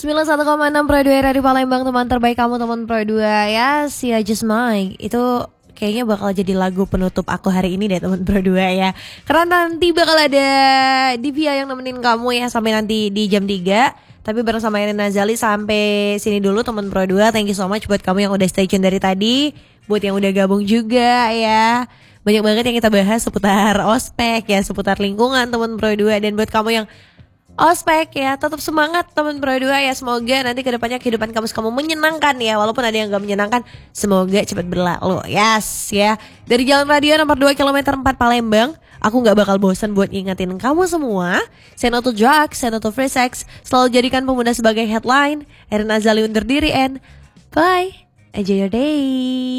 91,6 Pro 2 Radio Palembang, teman terbaik kamu, teman Pro 2 ya. Sia Just Mike itu kayaknya bakal jadi lagu penutup aku hari ini deh, teman Pro 2 ya. Karena nanti bakal ada Divya yang nemenin kamu ya sampai nanti di jam 3. Tapi bareng sama Erin Nazali sampai sini dulu, teman Pro 2. Thank you so much buat kamu yang udah stay tune dari tadi, buat yang udah gabung juga ya. Banyak banget yang kita bahas seputar ospek ya, seputar lingkungan, teman Pro 2. Dan buat kamu yang ospek ya, tetap semangat teman Pro 2 ya. Semoga nanti kedepannya kehidupan kamu menyenangkan ya. Walaupun ada yang gak menyenangkan, semoga cepat berlalu. Yes ya. Dari Jalan Radio nomor 2 km 4 Palembang, aku gak bakal bosan buat ingetin kamu semua. Say no to drugs, say no to free sex. Selalu jadikan pemuda sebagai headline. Erin Azali undur diri and bye. Enjoy your day.